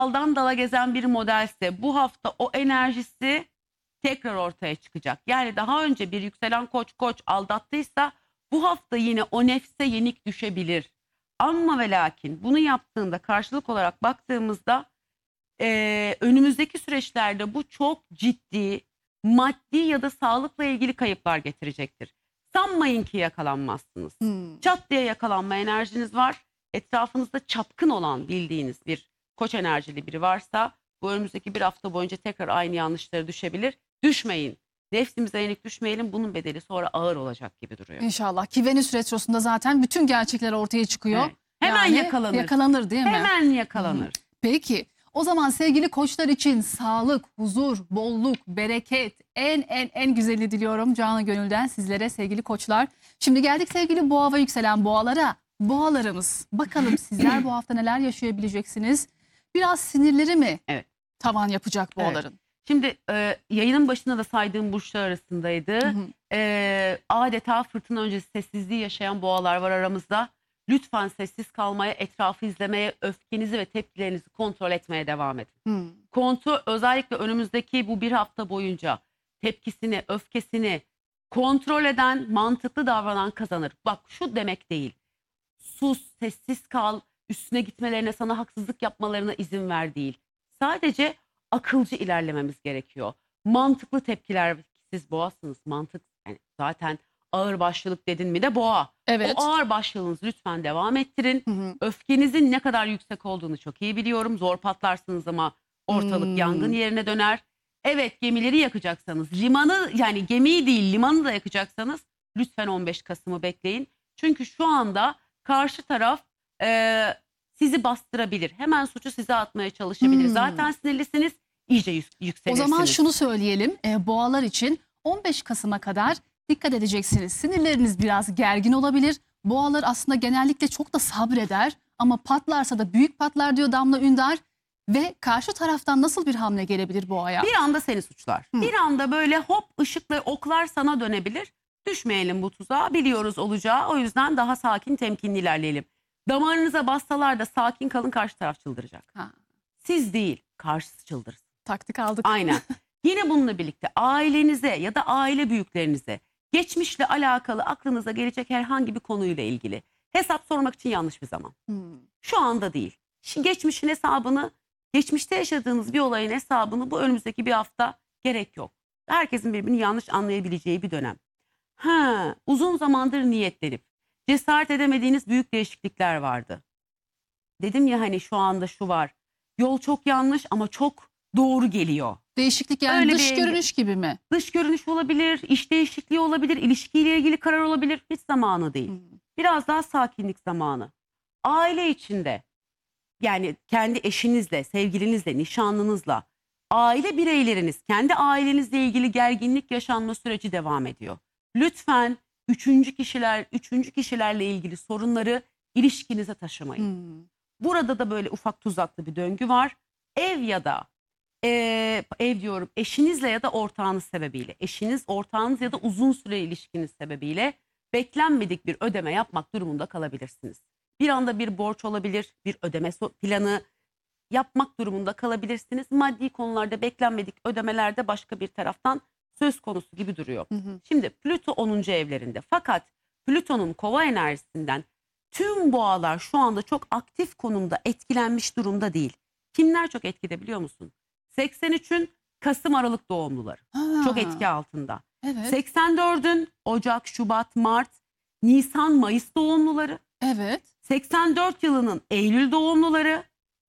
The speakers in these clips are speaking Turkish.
daldan dala gezen bir modelse bu hafta o enerjisi tekrar ortaya çıkacak. Yani daha önce bir yükselen koç aldattıysa bu hafta yine o nefse yenik düşebilir. Ama ve lakin bunu yaptığında karşılık olarak baktığımızda önümüzdeki süreçlerde bu çok ciddi maddi ya da sağlıkla ilgili kayıplar getirecektir. Sanmayın ki yakalanmazsınız. Çat diye yakalanma enerjiniz var. Etrafınızda çapkın olan bildiğiniz bir koç enerjili biri varsa bu önümüzdeki bir hafta boyunca tekrar aynı yanlışlara düşebilir. Düşmeyin. Nefsimize yenik düşmeyelim. Bunun bedeli sonra ağır olacak gibi duruyor. İnşallah ki Venüs retrosunda zaten bütün gerçekler ortaya çıkıyor. Evet. Hemen yani yakalanır. Yakalanır değil mi? Hemen yakalanır. Peki o zaman sevgili koçlar için sağlık, huzur, bolluk, bereket en güzelini diliyorum canı gönülden sizlere sevgili koçlar. Şimdi geldik sevgili boğa ve yükselen boğalara. Boğalarımız bakalım sizler bu hafta neler yaşayabileceksiniz? Biraz sinirleri mi tavan yapacak boğaların? Evet. Şimdi yayının başında da saydığım burçlar arasındaydı. Adeta fırtına öncesi sessizliği yaşayan boğalar var aramızda. Lütfen sessiz kalmaya, etrafı izlemeye, öfkenizi ve tepkilerinizi kontrol etmeye devam edin. Kontrol, özellikle önümüzdeki bu bir hafta boyunca tepkisini, öfkesini kontrol eden, mantıklı davranan kazanır. Bak şu demek değil. Sus, sessiz kal, üstüne gitmelerine, sana haksızlık yapmalarına izin ver değil. Sadece akılcı ilerlememiz gerekiyor. Mantıklı tepkiler, siz boğasınız, mantık yani zaten ağırbaşlılık dedin mi de boğa. Evet. O ağırbaşlılığınızı lütfen devam ettirin. Öfkenizin ne kadar yüksek olduğunu çok iyi biliyorum. Zor patlarsınız ama ortalık yangın yerine döner. Evet, gemileri yakacaksanız, limanı yani gemiyi değil limanı da yakacaksanız lütfen 15 Kasım'ı bekleyin. Çünkü şu anda karşı taraf sizi bastırabilir. Hemen suçu size atmaya çalışabilir. Zaten sinirlisiniz, iyice yükselirsiniz. O zaman şunu söyleyelim boğalar için 15 Kasım'a kadar dikkat edeceksiniz. Sinirleriniz biraz gergin olabilir. Boğalar aslında genellikle çok da sabreder ama patlarsa da büyük patlar diyor Damla Ünder. Ve karşı taraftan nasıl bir hamle gelebilir boğaya? Bir anda seni suçlar. Bir anda böyle hop ışıkla oklar sana dönebilir. Düşmeyelim bu tuzağa, biliyoruz olacağı. O yüzden daha sakin, temkinli ilerleyelim. Damarınıza bassalar da sakin kalın, karşı taraf çıldıracak. Siz değil, karşısı çıldırsın. Taktik aldık. Aynen. Yine bununla birlikte ailenize ya da aile büyüklerinize geçmişle alakalı aklınıza gelecek herhangi bir konuyla ilgili hesap sormak için yanlış bir zaman. Şu anda değil. Geçmişin hesabını, geçmişte yaşadığınız bir olayın hesabını bu önümüzdeki bir hafta gerek yok. Herkesin birbirini yanlış anlayabileceği bir dönem. Uzun zamandır niyetlenip cesaret edemediğiniz büyük değişiklikler vardı. Dedim ya hani şu anda şu var. Yol çok yanlış ama çok doğru geliyor. Değişiklik yani Öyle dış görünüş gibi mi? Dış görünüş olabilir, iş değişikliği olabilir, ilişkiyle ilgili karar olabilir. Hiç zamanı değil. Biraz daha sakinlik zamanı. Aile içinde yani kendi eşinizle, sevgilinizle, nişanlınızla, aile bireyleriniz, kendi ailenizle ilgili gerginlik yaşanma süreci devam ediyor. Lütfen üçüncü kişilerle ilgili sorunları ilişkinize taşımayın. Burada da böyle ufak tuzaklı bir döngü var. Ev ya da eşinizle ya da ortağınız sebebiyle, eşiniz, ortağınız ya da uzun süre ilişkiniz sebebiyle beklenmedik bir ödeme yapmak durumunda kalabilirsiniz. Bir anda bir borç olabilir, bir ödeme planı yapmak durumunda kalabilirsiniz. Maddi konularda beklenmedik ödemelerde başka bir taraftan söz konusu gibi duruyor. Şimdi Plüto 10. evlerinde, fakat Plüton'un kova enerjisinden tüm boğalar şu anda çok aktif konumda, etkilenmiş durumda değil. Kimler çok etkide biliyor musun? 83'ün Kasım-Aralık doğumluları çok etki altında. 84'ün Ocak, Şubat, Mart, Nisan, Mayıs doğumluları. 84 yılının Eylül doğumluları,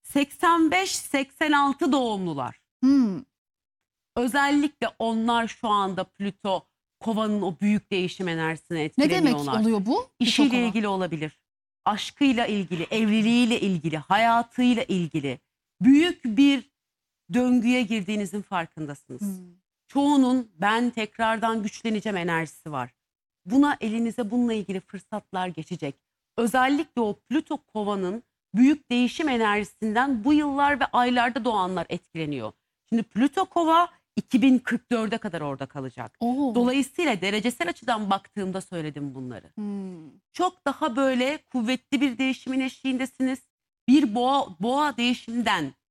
85-86 doğumlular. Özellikle onlar şu anda Plüto kovanın o büyük değişim enerjisine etkileniyorlar. Ne demek oluyor bu? İşiyle ilgili olabilir. Aşkıyla ilgili, evliliğiyle ilgili, hayatıyla ilgili büyük bir döngüye girdiğinizin farkındasınız. Çoğunun ben tekrardan güçleneceğim enerjisi var. Elinize bununla ilgili fırsatlar geçecek. Özellikle o Plüto kovanın büyük değişim enerjisinden bu yıllar ve aylarda doğanlar etkileniyor. Şimdi Plüto kova 2044'e kadar orada kalacak. Dolayısıyla derecesel açıdan baktığımda söyledim bunları. Çok daha böyle kuvvetli bir değişimin eşiğindesiniz. Bir boğa değişimden